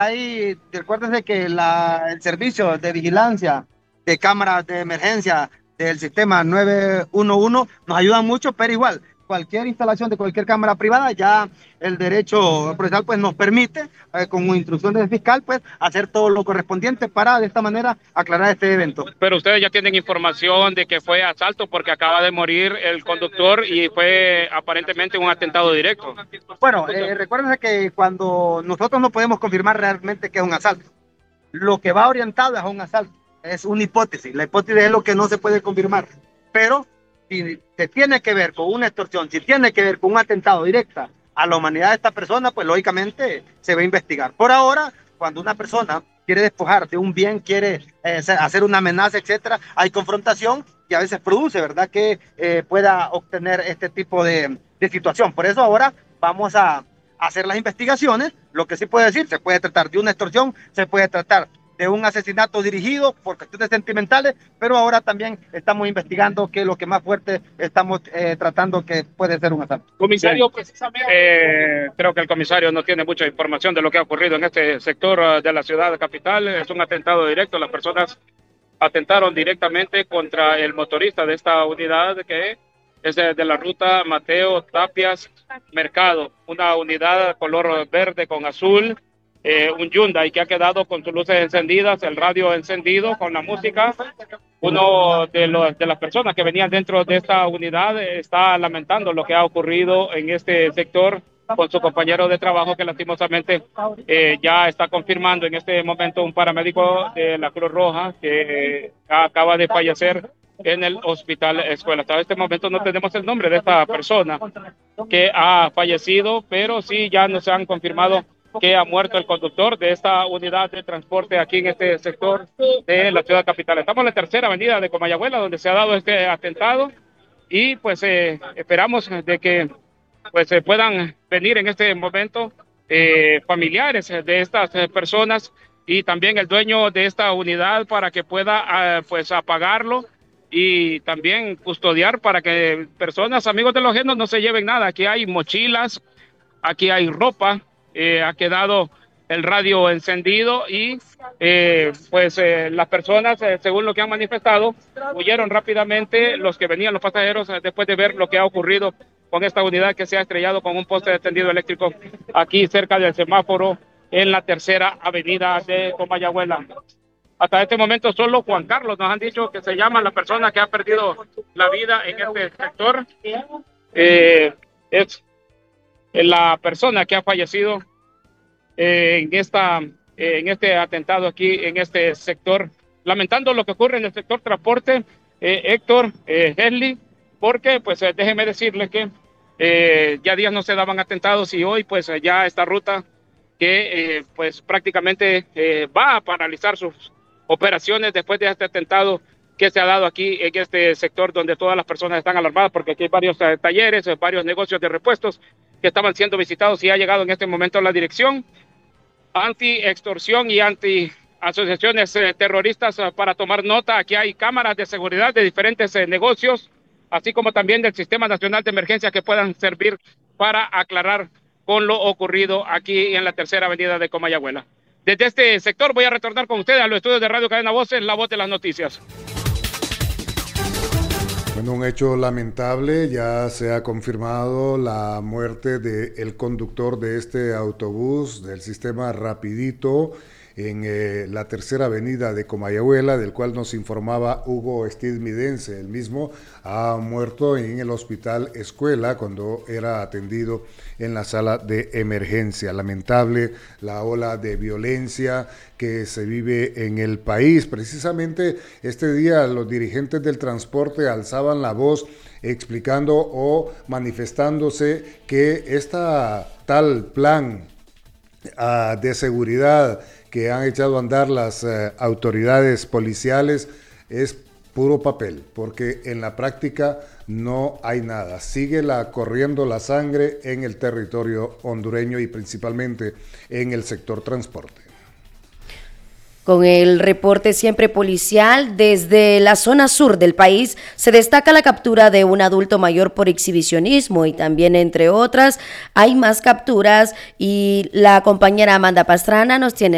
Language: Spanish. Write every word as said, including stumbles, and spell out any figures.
Hay, recuérdense que la, el servicio de vigilancia de cámaras de emergencia del sistema nueve uno uno nos ayuda mucho, pero igual, cualquier instalación de cualquier cámara privada, ya el derecho procesal pues nos permite, eh, con instrucciones del fiscal, pues hacer todo lo correspondiente para de esta manera aclarar este evento. Pero ustedes ya tienen información de que fue asalto porque acaba de morir el conductor y fue aparentemente un atentado directo. Bueno, eh, recuérdense que cuando nosotros no podemos confirmar realmente que es un asalto, lo que va orientado es a un asalto, es una hipótesis. La hipótesis es lo que no se puede confirmar, pero si se tiene que ver con una extorsión, si tiene que ver con un atentado directa a la humanidad de esta persona, pues lógicamente se va a investigar. Por ahora, cuando una persona quiere despojar de un bien, quiere eh, hacer una amenaza, etcétera, hay confrontación y a veces produce, ¿verdad?, que eh, pueda obtener este tipo de, de situación. Por eso ahora vamos a hacer las investigaciones. Lo que sí puede decir, se puede tratar de una extorsión, se puede tratar de un asesinato dirigido por cuestiones sentimentales, pero ahora también estamos investigando qué es lo que más fuerte estamos eh, tratando que puede ser un asalto. Comisario, precisamente, eh, creo que el comisario no tiene mucha información de lo que ha ocurrido en este sector uh, de la ciudad capital. Es un atentado directo. Las personas atentaron directamente contra el motorista de esta unidad que es de, de la ruta Mateo Tapias Mercado, una unidad color verde con azul. Eh, un Hyundai que ha quedado con sus luces encendidas, el radio encendido con la música. Uno de, los, de las personas que venían dentro de esta unidad está lamentando lo que ha ocurrido en este sector con su compañero de trabajo, que lastimosamente eh, ya está confirmando en este momento un paramédico de la Cruz Roja que eh, acaba de fallecer en el hospital escuela. Hasta este momento no tenemos el nombre de esta persona que ha fallecido, pero sí ya nos han confirmado que ha muerto el conductor de esta unidad de transporte aquí en este sector de la ciudad capital. Estamos en la tercera avenida de Comayagüela, donde se ha dado este atentado, y pues eh, esperamos de que pues se eh, puedan venir en este momento eh, familiares de estas eh, personas y también el dueño de esta unidad para que pueda eh, pues apagarlo y también custodiar para que personas, amigos de los ajenos, no se lleven nada. Aquí hay mochilas, aquí hay ropa. Eh, ha quedado el radio encendido y eh, pues eh, las personas, eh, según lo que han manifestado, huyeron rápidamente los que venían, los pasajeros, eh, después de ver lo que ha ocurrido con esta unidad que se ha estrellado con un poste de tendido eléctrico aquí cerca del semáforo en la tercera avenida de Comayagüela. Hasta este momento solo Juan Carlos nos han dicho que se llama la persona que ha perdido la vida en este sector. Eh, es la persona que ha fallecido eh, en, esta, eh, en este atentado aquí en este sector, lamentando lo que ocurre en el sector transporte, eh, Héctor, eh, Henley, porque pues eh, déjeme decirle que eh, ya días no se daban atentados y hoy pues eh, ya esta ruta que eh, pues prácticamente eh, va a paralizar sus operaciones después de este atentado que se ha dado aquí en este sector donde todas las personas están alarmadas, porque aquí hay varios eh, talleres, eh, varios negocios de repuestos que estaban siendo visitados, y ha llegado en este momento la dirección anti-extorsión y anti-asociaciones eh, terroristas eh, para tomar nota. Aquí hay cámaras de seguridad de diferentes eh, negocios, así como también del Sistema Nacional de Emergencia, que puedan servir para aclarar con lo ocurrido aquí en la tercera avenida de Comayagüela. Desde este sector voy a retornar con ustedes a los estudios de Radio Cadena Voces, la voz de las noticias. Bueno, un hecho lamentable, ya se ha confirmado la muerte del conductor de este autobús del sistema Rapidito en eh, la tercera avenida de Comayagüela, del cual nos informaba Hugo Estidmidense. El mismo ha muerto en el hospital Escuela cuando era atendido en la sala de emergencia. Lamentable la ola de violencia que se vive en el país. Precisamente este día los dirigentes del transporte alzaban la voz explicando o manifestándose que esta tal plan uh, de seguridad que han echado a andar las uh, autoridades policiales es puro papel, porque en la práctica no hay nada. Sigue la, corriendo la sangre en el territorio hondureño y principalmente en el sector transporte. Con el reporte siempre policial, desde la zona sur del país se destaca la captura de un adulto mayor por exhibicionismo y también, entre otras, hay más capturas, y la compañera Amanda Pastrana nos tiene